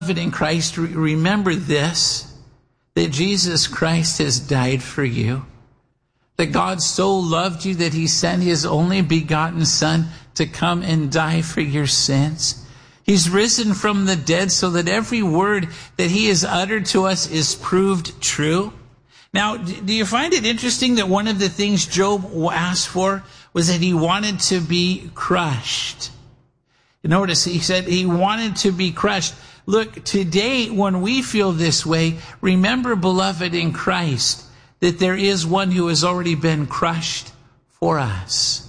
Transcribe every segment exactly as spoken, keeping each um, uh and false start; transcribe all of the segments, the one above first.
in Christ, remember this, that Jesus Christ has died for you. That God so loved you that he sent his only begotten Son to come and die for your sins. He's risen from the dead so that every word that he has uttered to us is proved true. Now, do you find it interesting that one of the things Job asked for was that he wanted to be crushed? Notice he said he wanted to be crushed. Look, today when we feel this way, remember, beloved in Christ, that there is one who has already been crushed for us.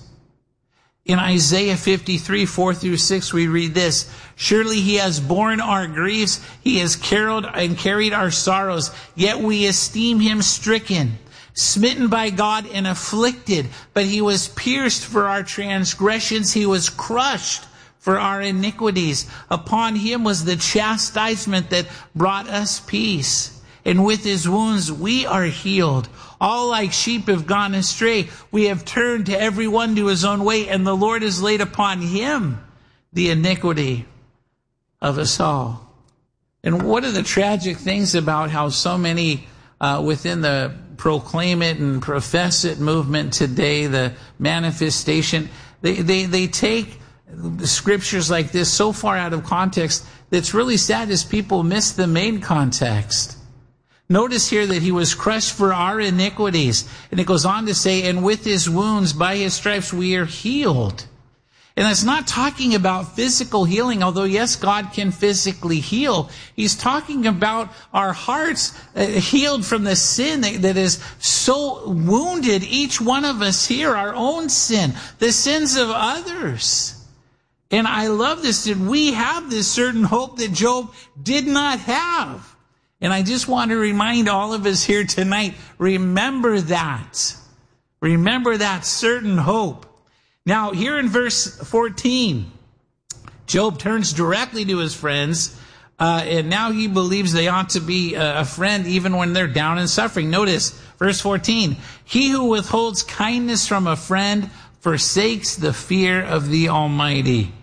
In Isaiah fifty-three, four through six, we read this: surely he has borne our griefs, he has carried and carried our sorrows, yet we esteem him stricken, smitten by God and afflicted. But he was pierced for our transgressions, he was crushed for our iniquities. Upon him was the chastisement that brought us peace, and with his wounds we are healed. All like sheep have gone astray. We have turned to every one to his own way, and the Lord has laid upon him the iniquity of us all. And what are the tragic things about how so many uh, within the proclaim it and profess it movement today, the manifestation, they, they, they take the scriptures like this so far out of context that's really sad as people miss the main context. Notice here that he was crushed for our iniquities. And it goes on to say, and with his wounds, by his stripes, we are healed. And it's not talking about physical healing, although yes, God can physically heal. He's talking about our hearts uh, healed from the sin that, that is so wounded each one of us here, our own sin, the sins of others. And I love this, that we have this certain hope that Job did not have. And I just want to remind all of us here tonight, remember that. Remember that certain hope. Now, here in verse fourteen, Job turns directly to his friends, uh, and now he believes they ought to be a friend even when they're down and suffering. Notice, verse fourteen, he who withholds kindness from a friend forsakes the fear of the Almighty.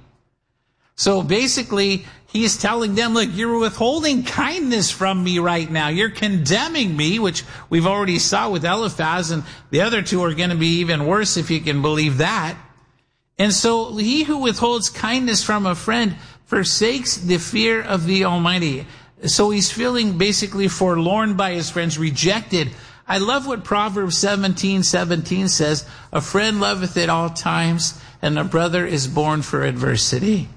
So basically, he's telling them, look, you're withholding kindness from me right now. You're condemning me, which we've already saw with Eliphaz, and the other two are going to be even worse if you can believe that. And so he who withholds kindness from a friend forsakes the fear of the Almighty. So he's feeling basically forlorn by his friends, rejected. I love what Proverbs seventeen seventeen says, a friend loveth at all times, and a brother is born for adversity.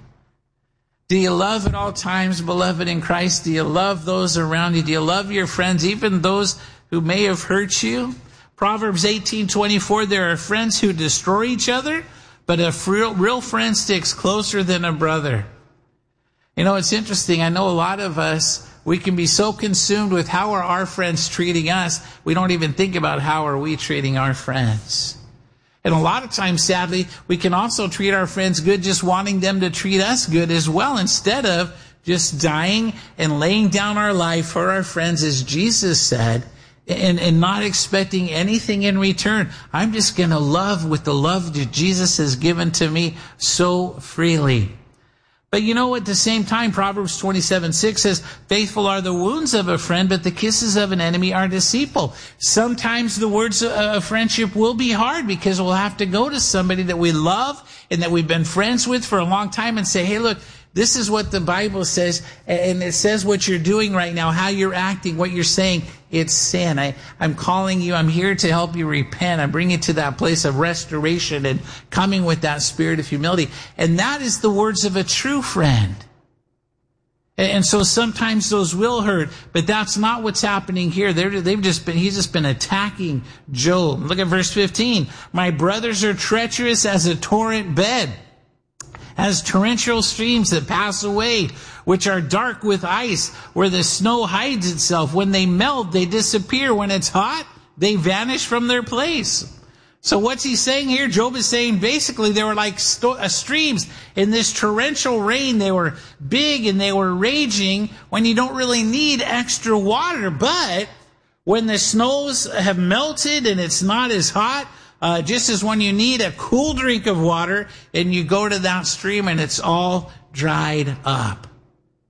Do you love at all times, beloved in Christ? Do you love those around you? Do you love your friends, even those who may have hurt you? Proverbs eighteen twenty-four, there are friends who destroy each other, but a real, real friend sticks closer than a brother. You know, it's interesting. I know a lot of us, we can be so consumed with how are our friends treating us, we don't even think about how are we treating our friends. And a lot of times, sadly, we can also treat our friends good just wanting them to treat us good as well, instead of just dying and laying down our life for our friends, as Jesus said, and, and not expecting anything in return. I'm just going to love with the love that Jesus has given to me so freely. But you know, at the same time, Proverbs twenty-seven six says, faithful are the wounds of a friend, but the kisses of an enemy are deceitful. Sometimes the words of friendship will be hard because we'll have to go to somebody that we love and that we've been friends with for a long time and say, hey, look, this is what the Bible says, and it says what you're doing right now, how you're acting, what you're saying, it's sin. I, I'm calling you, I'm here to help you repent. I bring you to that place of restoration and coming with that spirit of humility. And that is the words of a true friend. And so sometimes those will hurt, but that's not what's happening here. They're, they've just been, he's just been attacking Job. Look at verse fifteen. My brothers are treacherous as a torrent bed, as torrential streams that pass away, which are dark with ice, where the snow hides itself. When they melt, they disappear. When it's hot, they vanish from their place. So what's he saying here? Job is saying basically they were like sto- uh, streams in this torrential rain. They were big and they were raging when you don't really need extra water. But when the snows have melted and it's not as hot, Uh, just as when you need a cool drink of water and you go to that stream and it's all dried up.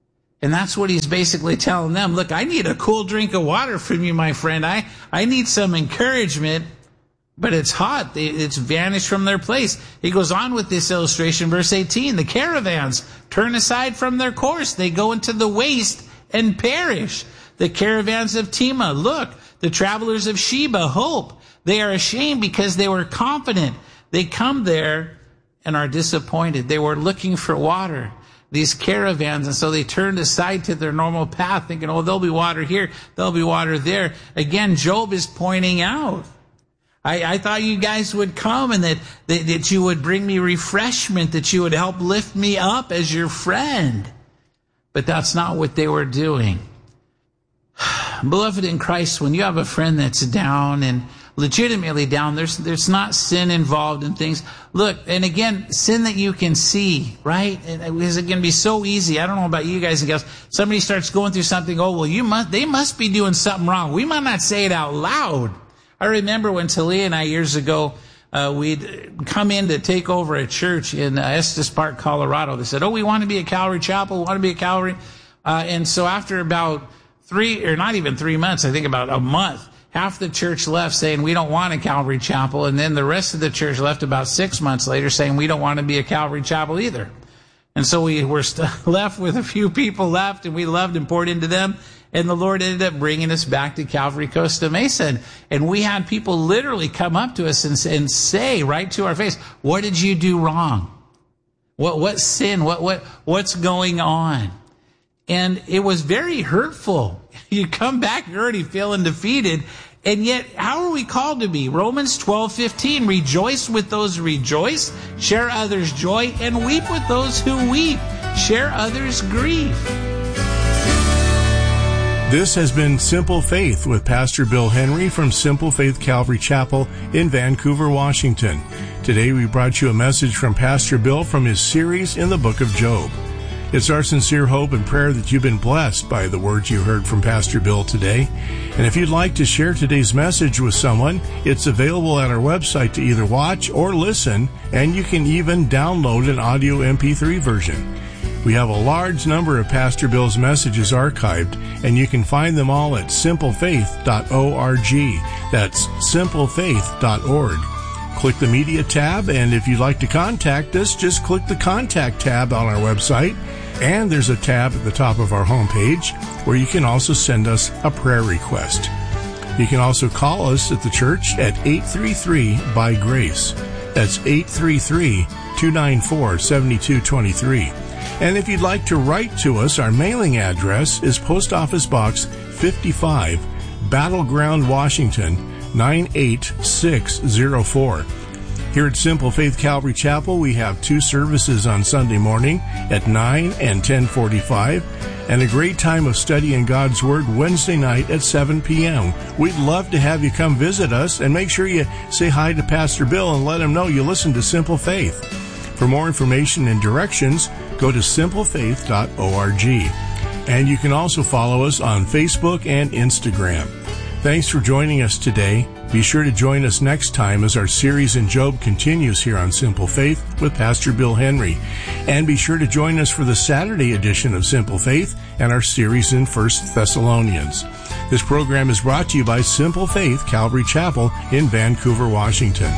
And that's what he's basically telling them. Look, I need a cool drink of water from you, my friend. I, I need some encouragement, but it's hot. It's vanished from their place. He goes on with this illustration, verse eighteen. The caravans turn aside from their course. They go into the waste and perish. The caravans of Tema, look, the travelers of Sheba, hope. They are ashamed because they were confident. They come there and are disappointed. They were looking for water, these caravans, and so they turned aside to their normal path, thinking, oh, there'll be water here, there'll be water there. Again, Job is pointing out, I, I thought you guys would come and that, that, that you would bring me refreshment, that you would help lift me up as your friend. But that's not what they were doing. Beloved in Christ, when you have a friend that's down and legitimately down, there's there's not sin involved in things. Look, and again, sin that you can see, right? Because it can be so easy. I don't know about you guys and gals. Somebody starts going through something. Oh, well, you must. They must be doing something wrong. We might not say it out loud. I remember when Talia and I years ago, uh, we'd come in to take over a church in uh, Estes Park, Colorado. They said, "Oh, we want to be a Calvary Chapel. We want to be a Calvary." Uh, and so after about three, or not even three months, I think about a month, half the church left saying, we don't want a Calvary Chapel. And then the rest of the church left about six months later saying, we don't want to be a Calvary Chapel either. And so we were st- left with a few people left, and we loved and poured into them. And the Lord ended up bringing us back to Calvary Costa Mesa. And, and we had people literally come up to us and, and say right to our face, what did you do wrong? What, what sin? What, what, what's going on? And it was very hurtful. You come back, you're already feeling defeated. And yet, how are we called to be? Romans twelve fifteen, rejoice with those who rejoice, share others' joy, and weep with those who weep. Share others' grief. This has been Simple Faith with Pastor Bill Henry from Simple Faith Calvary Chapel in Vancouver, Washington. Today we brought you a message from Pastor Bill from his series in the book of Job. It's our sincere hope and prayer that you've been blessed by the words you heard from Pastor Bill today. And if you'd like to share today's message with someone, it's available at our website to either watch or listen, and you can even download an audio M P three version. We have a large number of Pastor Bill's messages archived, and you can find them all at simple faith dot org. That's simple faith dot org. Click the Media tab, and if you'd like to contact us, just click the Contact tab on our website. And there's a tab at the top of our homepage where you can also send us a prayer request. You can also call us at the church at eight three three by grace. That's eight three three, two nine four, seven two two three. And if you'd like to write to us, our mailing address is Post Office Box fifty-five, Battleground, Washington, nine eight six zero four. Here at Simple Faith Calvary Chapel, we have two services on Sunday morning at nine and ten forty-five, and a great time of studying God's Word Wednesday night at seven p.m. We'd love to have you come visit us, and make sure you say hi to Pastor Bill and let him know you listen to Simple Faith. For more information and directions, go to simple faith dot org. And you can also follow us on Facebook and Instagram. Thanks for joining us today. Be sure to join us next time as our series in Job continues here on Simple Faith with Pastor Bill Henry. And be sure to join us for the Saturday edition of Simple Faith and our series in First Thessalonians. This program is brought to you by Simple Faith Calvary Chapel in Vancouver, Washington.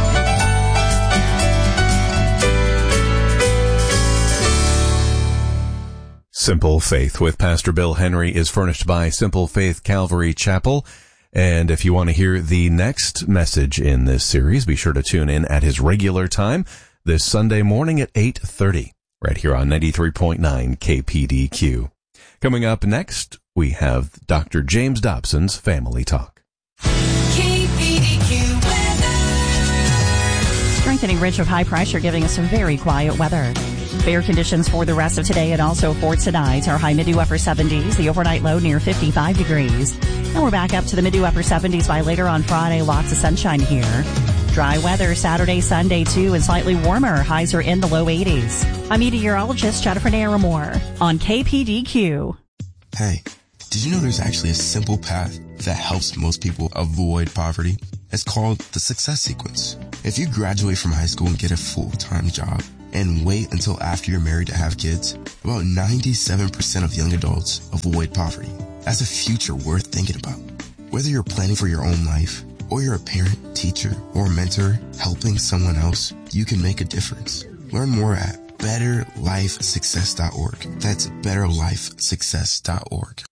Simple Faith with Pastor Bill Henry is furnished by Simple Faith Calvary Chapel. And if you want to hear the next message in this series, be sure to tune in at his regular time this Sunday morning at eight thirty, right here on ninety-three point nine K P D Q. Coming up next, we have Doctor James Dobson's Family Talk. K P D Q weather. Strengthening ridge of high pressure giving us some very quiet weather. Fair conditions for the rest of today and also for tonight. Our high mid to upper seventies, the overnight low near fifty-five degrees. And we're back up to the mid to upper seventies by later on Friday. Lots of sunshine here. Dry weather Saturday, Sunday too, and slightly warmer. Highs are in the low eighties. I'm meteorologist Jennifer Naramore on K P D Q. Hey, did you know there's actually a simple path that helps most people avoid poverty? It's called the Success Sequence. If you graduate from high school and get a full-time job, and wait until after you're married to have kids, about ninety-seven percent of young adults avoid poverty. That's a future worth thinking about. Whether you're planning for your own life, or you're a parent, teacher, or mentor helping someone else, you can make a difference. Learn more at better life success dot org. That's better life success dot org.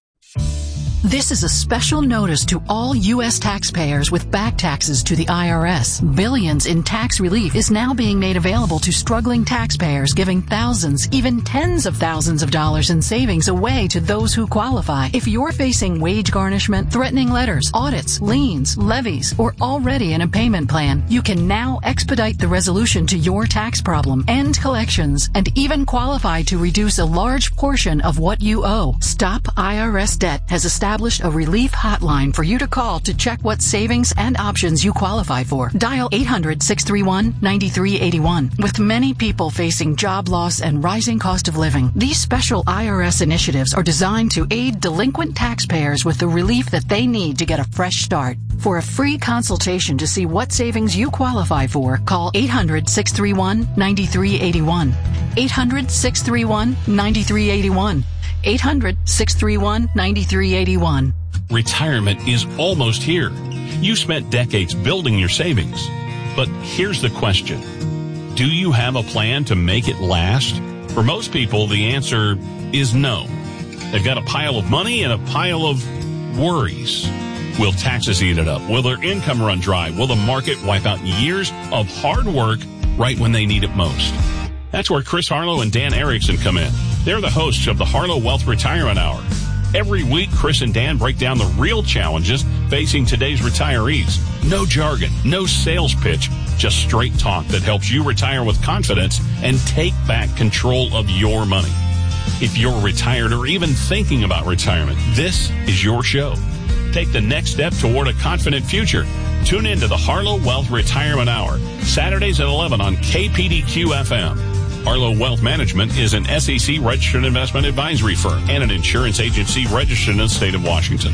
This is a special notice to all U S taxpayers with back taxes to the I R S. Billions in tax relief is now being made available to struggling taxpayers, giving thousands, even tens of thousands of dollars in savings away to those who qualify. If you're facing wage garnishment, threatening letters, audits, liens, levies, or already in a payment plan, you can now expedite the resolution to your tax problem, end collections, and even qualify to reduce a large portion of what you owe. Stop I R S Debt has established a relief hotline for you to call to check what savings and options you qualify for. Dial eight hundred, six three one, nine three eight one. With many people facing job loss and rising cost of living, these special I R S initiatives are designed to aid delinquent taxpayers with the relief that they need to get a fresh start. For a free consultation to see what savings you qualify for, call eight hundred, six three one, nine three eight one. eight hundred, six three one, nine three eight one. eight hundred, six three one, nine three eight one. Retirement is almost here. You spent decades building your savings. But here's the question. Do you have a plan to make it last? For most people, the answer is no. They've got a pile of money and a pile of worries. Will taxes eat it up? Will their income run dry? Will the market wipe out years of hard work right when they need it most? That's where Chris Harlow and Dan Erickson come in. They're the hosts of the Harlow Wealth Retirement Hour. Every week, Chris and Dan break down the real challenges facing today's retirees. No jargon, no sales pitch, just straight talk that helps you retire with confidence and take back control of your money. If you're retired or even thinking about retirement, this is your show. Take the next step toward a confident future. Tune in to the Harlow Wealth Retirement Hour, Saturdays at eleven on K P D Q F M. Harlow Wealth Management is an S E C registered investment advisory firm and an insurance agency registered in the state of Washington.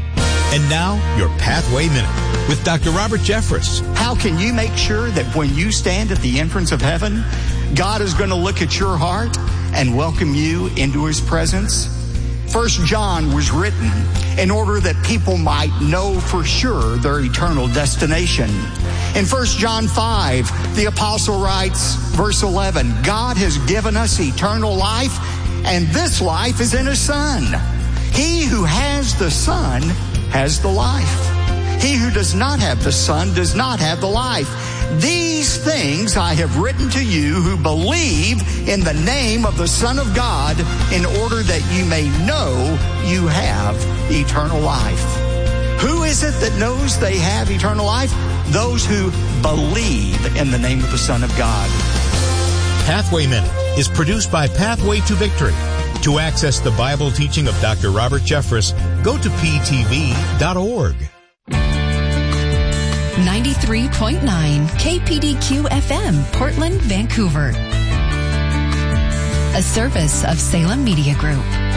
And now, your Pathway Minute with Doctor Robert Jeffress. How can you make sure that when you stand at the entrance of heaven, God is going to look at your heart and welcome you into his presence? First John was written in order that people might know for sure their eternal destination. In First John five, the apostle writes, verse eleven, God has given us eternal life, and this life is in his Son. He who has the Son has the life. He who does not have the Son does not have the life. These things I have written to you who believe in the name of the Son of God, in order that you may know you have eternal life. Who is it that knows they have eternal life? Those who believe in the name of the Son of God. Pathway Minute is produced by Pathway to Victory. To access the Bible teaching of Doctor Robert Jeffress, go to P T V dot org. ninety-three point nine K P D Q F M, Portland, Vancouver. A service of Salem Media Group.